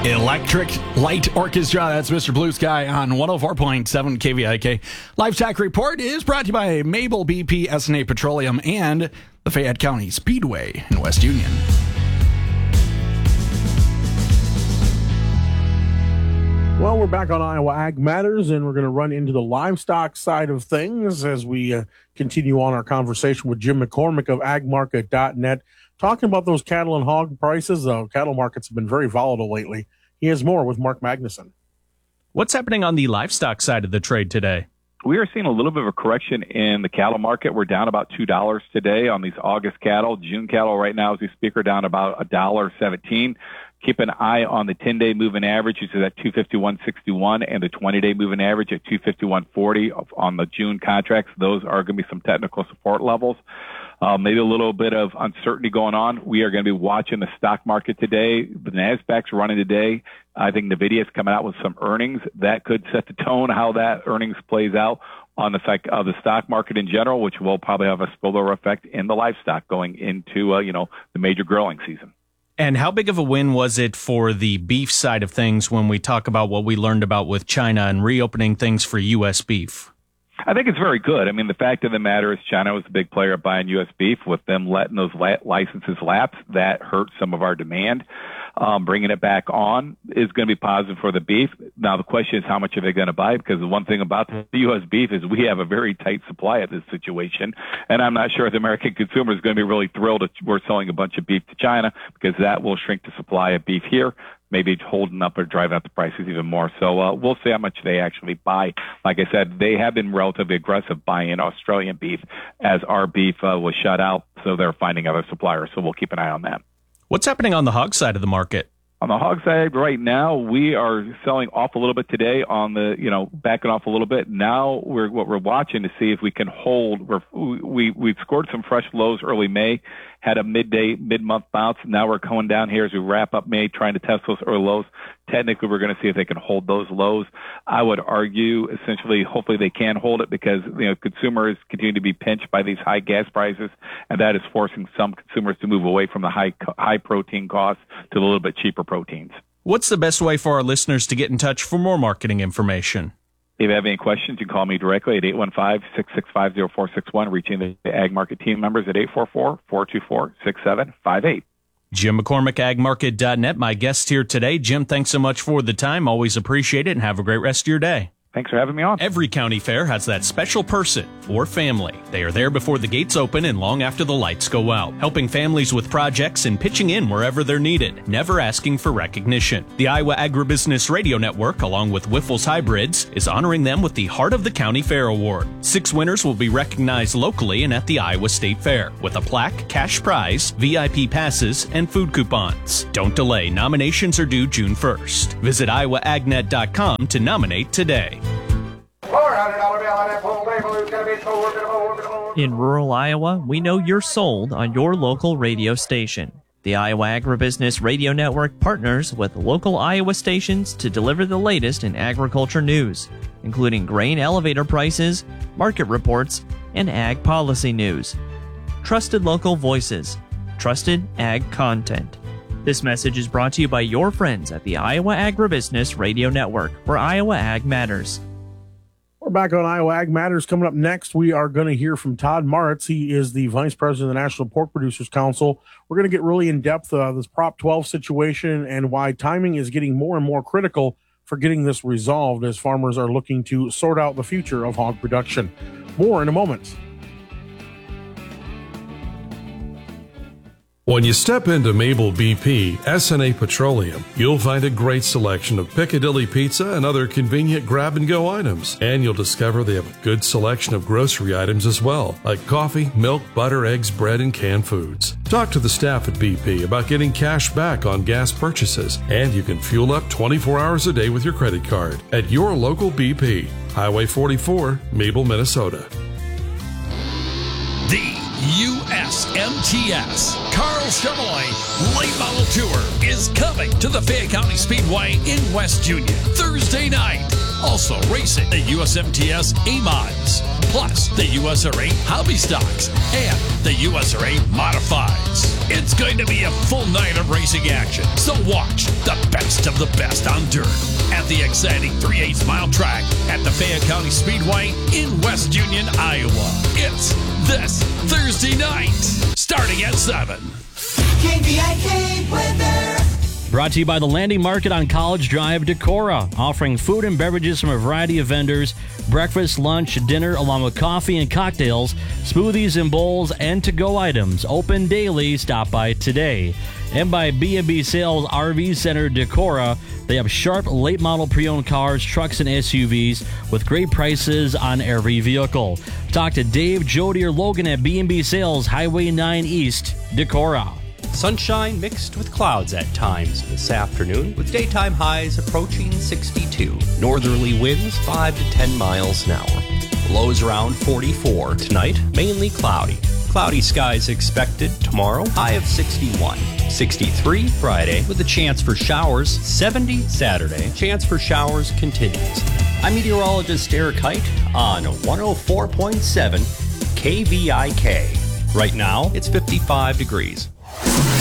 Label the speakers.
Speaker 1: Electric Light Orchestra. That's Mr. Blue Sky on 104.7 KVIK. Livestock Report is brought to you by Mabel BP, SNA Petroleum, and the Fayette County Speedway in West Union.
Speaker 2: Well, we're back on Iowa Ag Matters, and we're going to run into the livestock side of things as we continue on our conversation with Jim McCormick of agmarket.net, talking about those cattle and hog prices. Cattle markets have been very volatile lately. He has more with Mark Magnuson.
Speaker 3: What's happening on the livestock side of the trade today?
Speaker 4: We are seeing a little bit of a correction in the cattle market. We're down about $2 today on these August cattle. June cattle right now, as we speak, are down about $1.17. Keep an eye on the 10-day moving average, which is at 251.61, and the 20-day moving average at 251.40 on the June contracts. Those are going to be some technical support levels. Maybe a little bit of uncertainty going on. We are going to be watching the stock market today. The NASDAQ's running today. I think NVIDIA's coming out with some earnings. That could set the tone how that earnings plays out on the effect of the stock market in general, which will probably have a spillover effect in the livestock going into, the major growing season.
Speaker 3: And how big of a win was it for the beef side of things when we talk about what we learned about with China and reopening things for U.S. beef?
Speaker 4: I think it's very good. I mean, the fact of the matter is China was a big player buying U.S. beef. With them letting those licenses lapse, that hurt some of our demand. Bringing it back on is going to be positive for the beef. Now, the question is how much are they going to buy? Because the one thing about the U.S. beef is we have a very tight supply of this situation. And I'm not sure the American consumer is going to be really thrilled that we're selling a bunch of beef to China, because that will shrink the supply of beef here, maybe holding up or driving up the prices even more. So we'll see how much they actually buy. Like I said, they have been relatively aggressive buying Australian beef as our beef was shut out, so they're finding other suppliers. So we'll keep an eye on that.
Speaker 3: What's happening on the hog side of the market?
Speaker 4: On the hog side right now, we are selling off a little bit today on the, backing off a little bit. Now what we're watching to see if we can hold. We've scored some fresh lows early May, had a mid-month bounce. Now we're going down here as we wrap up May, trying to test those early lows. Technically, we're going to see if they can hold those lows. I would argue, essentially, hopefully they can hold it, because consumers continue to be pinched by these high gas prices, and that is forcing some consumers to move away from the high protein costs to the little bit cheaper proteins.
Speaker 3: What's the best way for our listeners to get in touch for more marketing information?
Speaker 4: If you have any questions, you can call me directly at 815-665-0461, reaching the Ag Market team members at 844-424-6758.
Speaker 3: Jim McCormick, agmarket.net, my guest here today. Jim, thanks so much for the time. Always appreciate it, and have a great rest of your day.
Speaker 4: Thanks for having me on.
Speaker 3: Every county fair has that special person or family. They are there before the gates open and long after the lights go out, helping families with projects and pitching in wherever they're needed, never asking for recognition. The Iowa Agribusiness Radio Network, along with Wyffels Hybrids, is honoring them with the Heart of the County Fair Award. 6 winners will be recognized locally and at the Iowa State Fair, with a plaque, cash prize, VIP passes, and food coupons. Don't delay. Nominations are due June 1st. Visit iowaagnet.com to nominate today.
Speaker 5: In rural Iowa, we know you're sold on your local radio station. The Iowa Agribusiness Radio Network partners with local Iowa stations to deliver the latest in agriculture news, including grain elevator prices, market reports, and ag policy news. Trusted local voices, trusted ag content. This message is brought to you by your friends at the Iowa Agribusiness Radio Network, where Iowa Ag matters.
Speaker 2: We're back on Iowa Ag Matters. Coming up next, we are going to hear from Todd Maritz. He is the Vice President of the National Pork Producers Council. We're going to get really in-depth this Prop 12 situation and why timing is getting more and more critical for getting this resolved as farmers are looking to sort out the future of hog production. More in a moment.
Speaker 6: When you step into Mabel BP, SNA Petroleum, you'll find a great selection of Piccadilly pizza and other convenient grab-and-go items. And you'll discover they have a good selection of grocery items as well, like coffee, milk, butter, eggs, bread, and canned foods. Talk to the staff at BP about getting cash back on gas purchases, and you can fuel up 24 hours a day with your credit card at your local BP. Highway 44, Mabel, Minnesota.
Speaker 7: The USMTS Carl Chevrolet Late Model Tour is coming to the Fayette County Speedway in West Union Thursday night, Also racing the USMTS A-Mods, plus the USRA Hobby Stocks, and the USRA Modifieds. It's going to be a full night of racing action, so watch the best of the best on dirt at the exciting 3/8 mile track at the Fayette County Speedway in West Union, Iowa. It's this Thursday night, starting at 7.
Speaker 8: KVIK weather.
Speaker 9: Brought to you by the Landing Market on College Drive, Decorah, offering food and beverages from a variety of vendors, breakfast, lunch, dinner, along with coffee and cocktails, smoothies and bowls, and to-go items. Open daily. Stop by today. And by B&B Sales RV Center, Decorah. They have sharp, late-model pre-owned cars, trucks, and SUVs with great prices on every vehicle. Talk to Dave, Jody, or Logan at B&B Sales, Highway 9 East, Decorah.
Speaker 10: Sunshine mixed with clouds at times this afternoon, with daytime highs approaching 62. Northerly winds 5 to 10 miles an hour. Lows around 44. Tonight, mainly cloudy. Cloudy skies expected tomorrow, high of 61. 63 Friday, with a chance for showers. 70 Saturday, chance for showers continues. I'm meteorologist Eric Height on 104.7 KVIK. Right now, it's 55 degrees.